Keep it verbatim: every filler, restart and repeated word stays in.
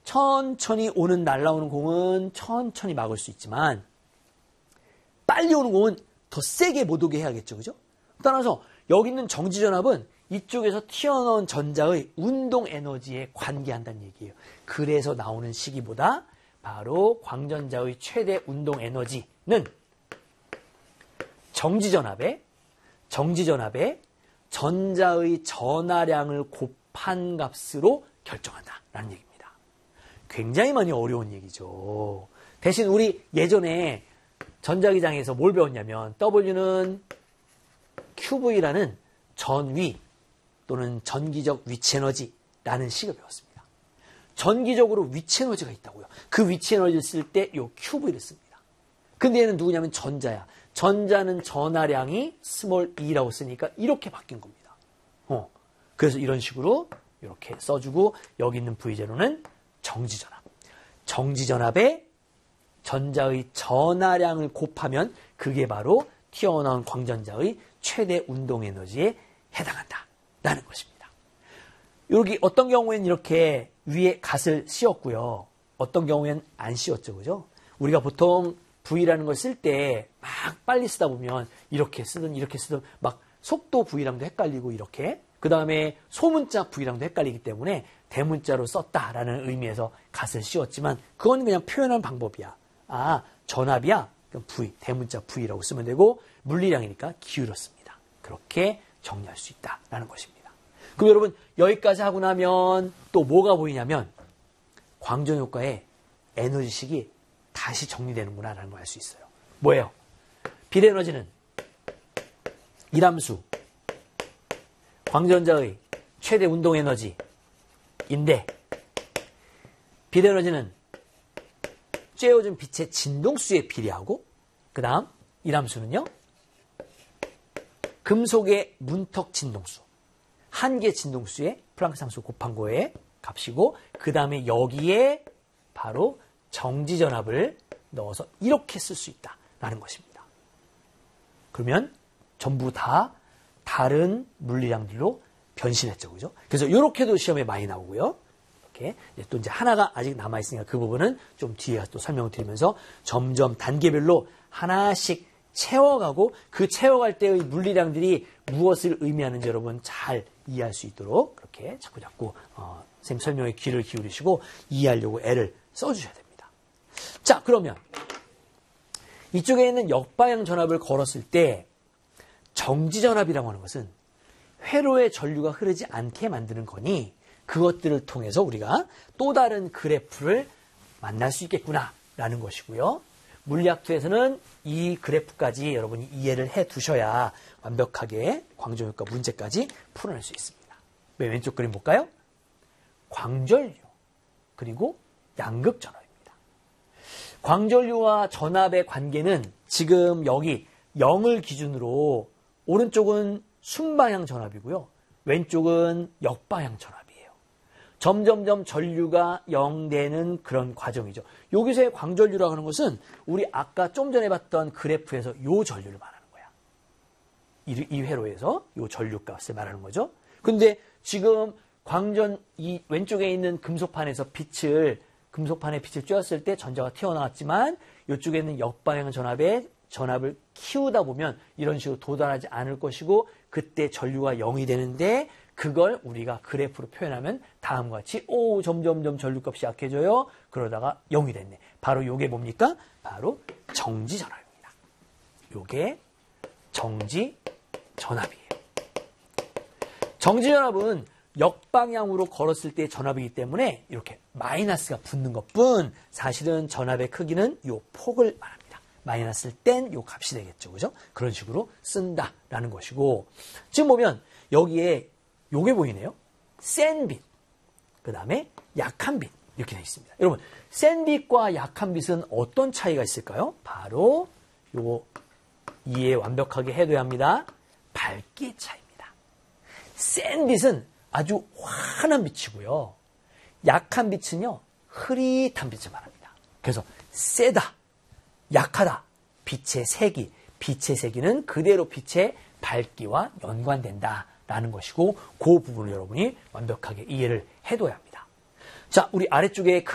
천천히 오는 날아오는 공은 천천히 막을 수 있지만 빨리 오는 공은 더 세게 못 오게 해야겠죠. 그죠? 따라서 여기 있는 정지전압은 이쪽에서 튀어나온 전자의 운동 에너지에 관계한다는 얘기예요. 그래서 나오는 식이보다 바로 광전자의 최대 운동 에너지는 정지전압에 정지전압에 전자의 전하량을 곱한 값으로 결정한다라는 얘기입니다. 굉장히 많이 어려운 얘기죠. 대신 우리 예전에 전자기장에서 뭘 배웠냐면 W는 큐브이라는 전위 또는 전기적 위치에너지라는 식을 배웠습니다. 전기적으로 위치에너지가 있다고요. 그 위치에너지를 쓸 때 이 큐브이를 씁니다. 근데 얘는 누구냐면 전자야. 전자는 전하량이 스몰 e라고 쓰니까 이렇게 바뀐 겁니다. 어, 그래서 이런 식으로 이렇게 써주고 여기 있는 브이 제로는 정지전압. 정지전압에 전자의 전하량을 곱하면 그게 바로 튀어나온 광전자의 최대 운동에너지에 해당한다라는 것입니다. 여기 어떤 경우에는 이렇게 위에 갓을 씌웠고요. 어떤 경우에는 안 씌웠죠. 그죠? 우리가 보통 V라는 걸 쓸 때 막 빨리 쓰다 보면 이렇게 쓰든 이렇게 쓰든 막 속도 V랑도 헷갈리고 이렇게 그 다음에 소문자 V랑도 헷갈리기 때문에 대문자로 썼다라는 의미에서 갓을 씌웠지만 그건 그냥 표현하는 방법이야. 아, 전압이야? 그럼 V, 대문자 V라고 쓰면 되고 물리량이니까 기울였습니다. 그렇게 정리할 수 있다라는 것입니다. 그럼 여러분 여기까지 하고 나면 또 뭐가 보이냐면 광전효과의 에너지식이 다시 정리되는구나 라는 걸 알 수 있어요. 뭐예요? 빛에너지는 일함수 광전자의 최대 운동에너지인데 빛에너지는 쬐어진 빛의 진동수에 비례하고 그 다음 일함수는요. 금속의 문턱 진동수 한 개 진동수에 플랑크 상수 곱한 거의 값이고 그 다음에 여기에 바로 정지전압을 넣어서 이렇게 쓸 수 있다라는 것입니다. 그러면 전부 다 다른 물리량들로 변신했죠. 그죠? 그래서 이렇게도 시험에 많이 나오고요. 이렇게 또 이제 하나가 아직 남아있으니까 그 부분은 좀 뒤에 또 설명을 드리면서 점점 단계별로 하나씩 채워가고 그 채워갈 때의 물리량들이 무엇을 의미하는지 여러분 잘 이해할 수 있도록 그렇게 자꾸 자꾸 어, 선생님 설명에 귀를 기울이시고 이해하려고 애를 써주셔야 됩니다. 자, 그러면 이쪽에 있는 역방향 전압을 걸었을 때 정지전압이라고 하는 것은 회로의 전류가 흐르지 않게 만드는 거니 그것들을 통해서 우리가 또 다른 그래프를 만날 수 있겠구나라는 것이고요. 물리학투에서는 이 그래프까지 여러분이 이해를 해 두셔야 완벽하게 광전효과 문제까지 풀어낼 수 있습니다. 맨 왼쪽 그림 볼까요? 광전류 그리고 양극전압입니다. 광전류와 전압의 관계는 지금 여기 영을 기준으로 오른쪽은 순방향 전압이고요. 왼쪽은 역방향 전압이에요. 점점점 전류가 영 되는 그런 과정이죠. 여기서의 광전류라고 하는 것은 우리 아까 좀 전에 봤던 그래프에서 요 전류를 말하는 거야. 이, 이 회로에서 요 전류 값을 말하는 거죠. 근데 지금 광전 이 왼쪽에 있는 금속판에서 빛을 금속판에 빛을 쬐었을 때 전자가 튀어나왔지만 이쪽에 있는 역방향 전압에 전압을 키우다 보면 이런 식으로 도달하지 않을 것이고 그때 전류가 영이 되는데 그걸 우리가 그래프로 표현하면 다음과 같이 오 점점점 전류값이 약해져요. 그러다가 영이 됐네. 바로 이게 뭡니까? 바로 정지전압입니다. 이게 정지전압이에요. 정지전압은 역방향으로 걸었을 때의 전압이기 때문에 이렇게 마이너스가 붙는 것뿐 사실은 전압의 크기는 이 폭을 말합니다. 마이너스를 뗀 요 값이 되겠죠. 그죠? 그런 식으로 쓴다라는 것이고 지금 보면 여기에 요게 보이네요. 센 빛, 그 다음에 약한 빛 이렇게 되어 있습니다. 여러분 센 빛과 약한 빛은 어떤 차이가 있을까요? 바로 요거 이해 완벽하게 해둬야 합니다. 밝기 차이입니다. 센 빛은 아주 환한 빛이고요. 약한 빛은요. 흐릿한 빛을 말합니다. 그래서 세다, 약하다, 빛의 색이, 빛의 세기는 그대로 빛의 밝기와 연관된다라는 것이고 그 부분을 여러분이 완벽하게 이해를 해둬야 합니다. 자, 우리 아래쪽에 그